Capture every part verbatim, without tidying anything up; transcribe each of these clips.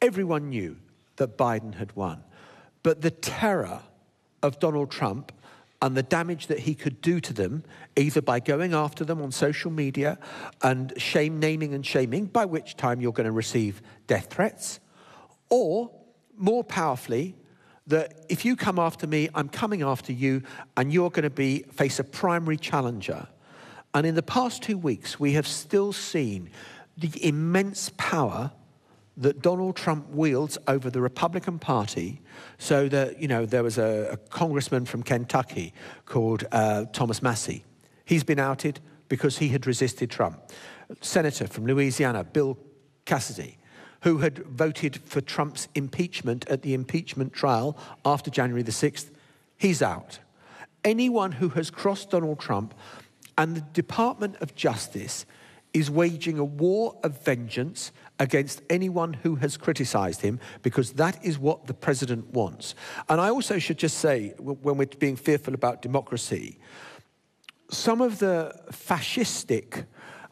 everyone knew that Biden had won. But the terror of Donald Trump and the damage that he could do to them, either by going after them on social media and shame, naming and shaming, by which time you're going to receive death threats, or more powerfully, that if you come after me, I'm coming after you, and you're going to be face a primary challenger. And in the past two weeks, we have still seen the immense power that Donald Trump wields over the Republican Party. So that, you know, there was a, a congressman from Kentucky called uh, Thomas Massie. He's been outed because he had resisted Trump. Senator from Louisiana, Bill Cassidy, who had voted for Trump's impeachment at the impeachment trial after January the sixth, he's out. Anyone who has crossed Donald Trump, and the Department of Justice is waging a war of vengeance against anyone who has criticised him, because that is what the president wants. And I also should just say, when we're being fearful about democracy, some of the fascistic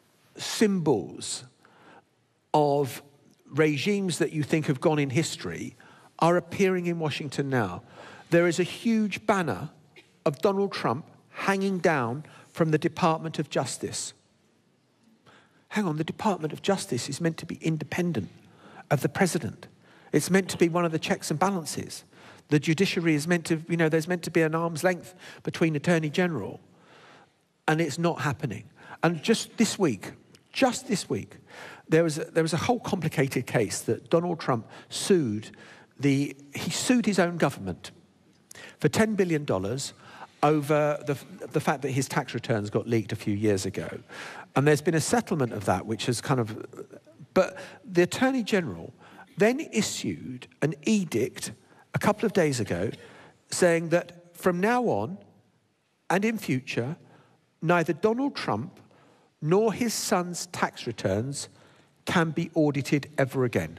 symbols of regimes that you think have gone in history are appearing in Washington now. There is a huge banner of Donald Trump hanging down from the Department of Justice. Hang on, the Department of Justice is meant to be independent of the president. It's meant to be one of the checks and balances. The judiciary is meant to, you know, there's meant to be an arm's length between Attorney General, and it's not happening. And just this week, just this week, there was a, there was a whole complicated case that Donald Trump sued the, he sued his own government for ten billion dollars over the, the fact that his tax returns got leaked a few years ago. And there's been a settlement of that, which has kind of... But the Attorney General then issued an edict a couple of days ago saying that from now on and in future, neither Donald Trump nor his son's tax returns can be audited ever again.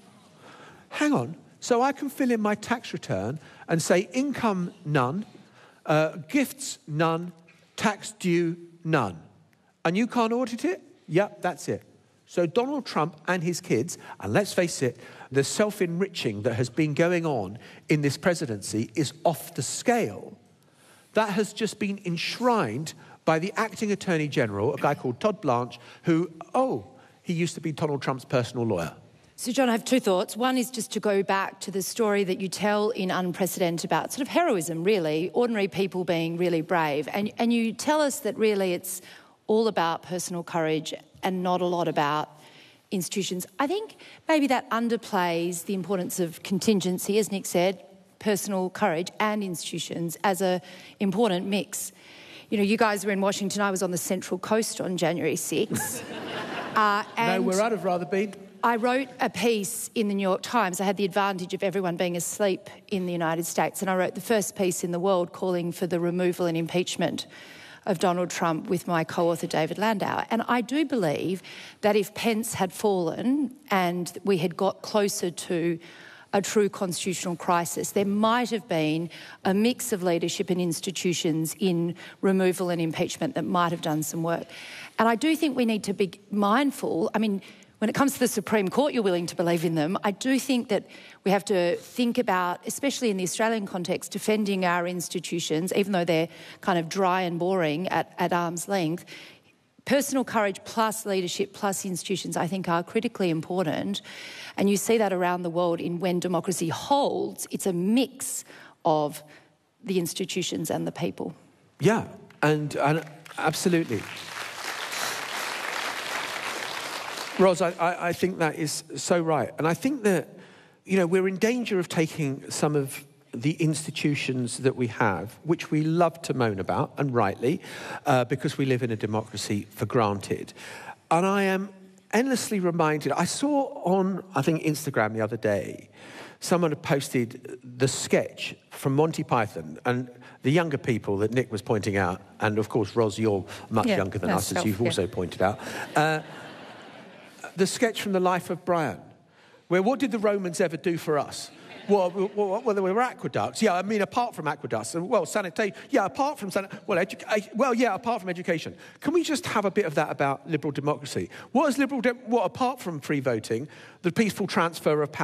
Hang on. So I can fill in my tax return and say income, none, uh, gifts, none, tax due, none. And you can't audit it? Yep, that's it. So Donald Trump and his kids, and let's face it, the self-enriching that has been going on in this presidency is off the scale. That has just been enshrined by the acting Attorney General, a guy called Todd Blanche, who, oh, he used to be Donald Trump's personal lawyer. So, John, I have two thoughts. One is just to go back to the story that you tell in Unprecedented about sort of heroism, really, ordinary people being really brave. And, and you tell us that really it's all about personal courage and not a lot about institutions. I think maybe that underplays the importance of contingency, as Nick said, personal courage and institutions as an important mix. You know, you guys were in Washington. I was on the Central Coast on January sixth. uh, and no, where I'd have rather been. I wrote a piece in the New York Times. I had the advantage of everyone being asleep in the United States, and I wrote the first piece in the world calling for the removal and impeachment of Donald Trump with my co-author David Landau. And I do believe that if Pence had fallen and we had got closer to a true constitutional crisis, there might have been a mix of leadership and institutions in removal and impeachment that might have done some work. And I do think we need to be mindful. I mean, when it comes to the Supreme Court, you're willing to believe in them. I do think that we have to think about, especially in the Australian context, defending our institutions, even though they're kind of dry and boring at, at arm's length. Personal courage plus leadership plus institutions, I think, are critically important. And you see that around the world in when democracy holds, it's a mix of the institutions and the people. Yeah, and, and absolutely. Ros, I, I think that is so right. And I think that, you know, we're in danger of taking some of the institutions that we have, which we love to moan about, and rightly, uh, because we live in a democracy, for granted. And I am endlessly reminded, I saw on, I think, Instagram the other day, someone had posted the sketch from Monty Python, and the younger people that Nick was pointing out, and of course, Ros, you're much yeah, younger than us, as you've yeah. also pointed out, uh, the sketch from the life of Brian, where what did the Romans ever do for us? Well, well, well, there were aqueducts. Yeah, I mean, apart from aqueducts. Well, sanitation. Yeah, apart from sanitation. Well, edu- well, yeah, apart from education. Can we just have a bit of that about liberal democracy? What is liberal? De- what apart from free voting, the peaceful transfer of power?